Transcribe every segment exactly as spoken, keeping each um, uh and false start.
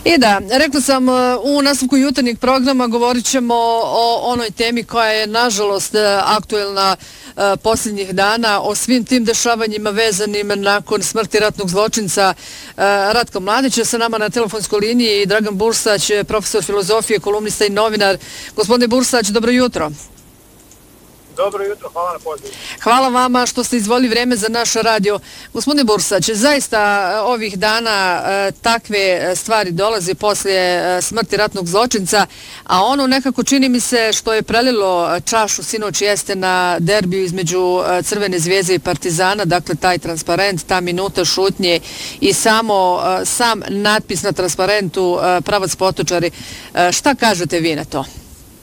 I da, rekla sam, u nastavku jutarnjeg programa govorit ćemo o onoj temi koja je nažalost aktuelna posljednjih dana, o svim tim dešavanjima vezanim nakon smrti ratnog zločinca Ratka Mladića. Sa nama na telefonskoj liniji Dragan Bursać, profesor filozofije, kolumnista i novinar. Gospodine Bursać, dobro jutro. Dobro jutro, hvala na pozivu. Hvala vama što ste izvolili vreme za naš radio. Gospodine Bursać, zaista ovih dana e, takve stvari dolaze poslije e, smrti ratnog zločinca, a ono nekako čini mi se što je prelilo čašu sinoć jeste na derbiju između e, Crvene zvijezde i Partizana, dakle taj transparent, ta minuta šutnje i samo e, sam natpis na transparentu e, pravac Potočari. E, šta kažete vi na to?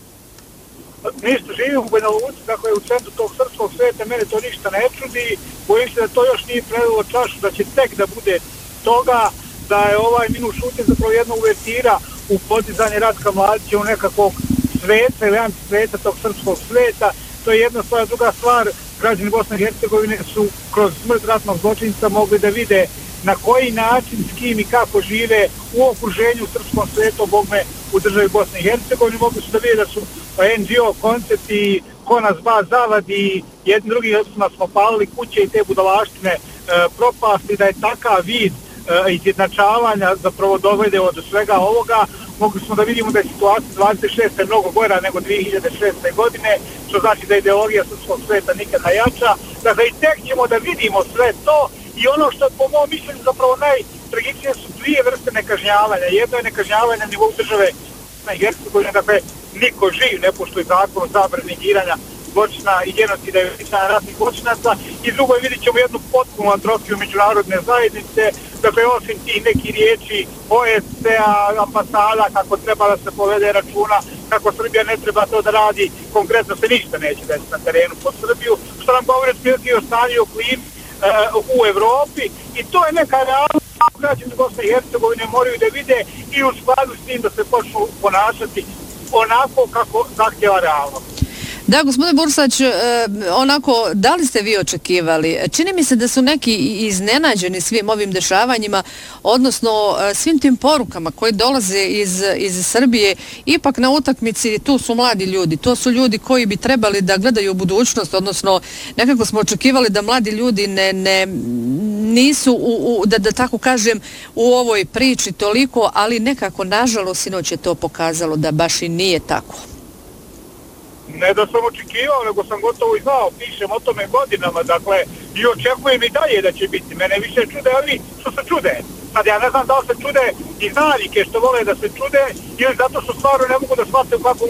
Ništa, živim u Banja Luci, dakle u centru tog srpskog sveta, mene to ništa ne čudi, bojim se da to još nije prelilo čašu, da će tek da bude toga, da je ovaj minut šutnje zapravo jedna uvertira u podizanje Ratka Mladića u nekakvog sveta ili antisveta tog srpskog sveta. To je jedna stvar. Druga stvar, građani Bosne i Hercegovine su kroz smrt ratnog zločinca mogli da vide na koji način, s kim i kako žive u okruženju srpskom svetu, bogme u državi Bosne i Hercegovine. Mogli su da vide da su en dži o koncepti, ko nas ba zavadi, jedni drugi smo palili kuće i te budalaštine e, propasti, da je takav vid e, izjednačavanja zapravo dovede od svega ovoga. Mogli smo da vidimo da je situacija dvadeset šeste mnogo gora nego dvije hiljade šeste. godine, što znači da ideologija srpskog sveta nikada jača. Dakle, i tek ćemo da vidimo sve to. I ono što po mom mišljenju zapravo najtragičnije su dvije vrste nekažnjavanja. Jedno je nekažnjavanje na nivou države na Hercegovine, dakle niko živ ne poštuje zakon o zabrani negiranja zločina i genocida i veličanja ratnih zločinaca. I drugo je, vidjet ćemo jednu potpunu atrofiju međunarodne zajednice, dakle osim tih nekih riječi o es ce a, ambasada, kako treba da se povede računa, kako Srbija ne treba to da radi, konkretno se ništa neće desiti na terenu pod Srbiju, što nam govori otprilike o stanju o klimi u Evropi, i to je neka realnost. Građani Bosne i Hercegovine moraju da vide i u skladu s tim da se počnu ponašati onako kako zahtjeva realnost. Da, gospodine Bursać, onako, da li ste vi očekivali? Čini mi se da su neki iznenađeni svim ovim dešavanjima, odnosno svim tim porukama koje dolaze iz, iz Srbije. Ipak na utakmici tu su mladi ljudi, to su ljudi koji bi trebali da gledaju u budućnost, odnosno nekako smo očekivali da mladi ljudi ne, ne, nisu, u, u, da, da tako kažem, u ovoj priči toliko, ali nekako, nažalost, sinoć je to pokazalo da baš i nije tako. Ne da sam očekivao, nego sam gotovo i znao, pišem o tome godinama, dakle, i očekujem i dalje da će biti. Mene više čude ovi što se čude. Sad ja ne znam da li se čude i znalike što vole da se čude, ili zato što stvarno ne mogu da shvate u kakvom